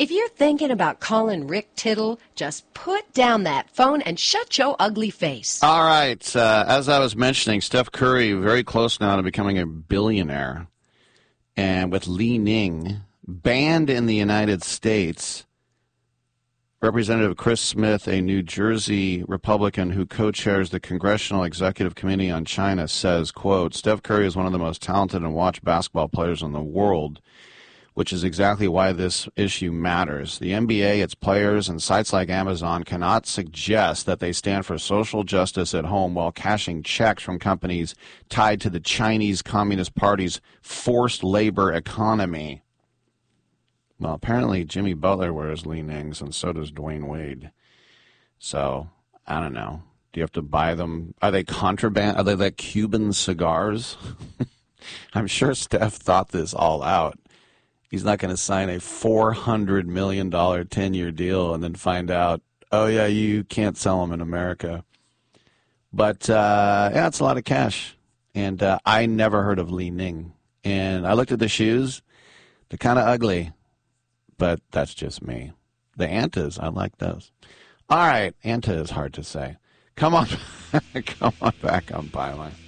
If you're thinking about calling Rick Tittle, just put down that phone and shut your ugly face. All right. As I was mentioning, Steph Curry very close now to becoming a billionaire. And with Li Ning banned in the United States, Representative Chris Smith, a New Jersey Republican who co-chairs the Congressional Executive Committee on China, says, quote, Steph Curry is one of the most talented and watched basketball players in the world, which is exactly why this issue matters. The NBA, its players, and sites like Amazon cannot suggest that they stand for social justice at home while cashing checks from companies tied to the Chinese Communist Party's forced labor economy. Well, apparently Jimmy Butler wears Li Ning's, and so does Dwayne Wade. So, I don't know. Do you have to buy them? Are they contraband? Are they like Cuban cigars? I'm sure Steph thought this all out. He's not going to sign a $400 million 10-year deal and then find out, oh, yeah, you can't sell them in America. But, yeah, it's a lot of cash. And I never heard of Li Ning. And I looked at the shoes. They're kind of ugly. But that's just me. The Antas, I like those. All right, Anta is hard to say. Come on, come on back on Byline.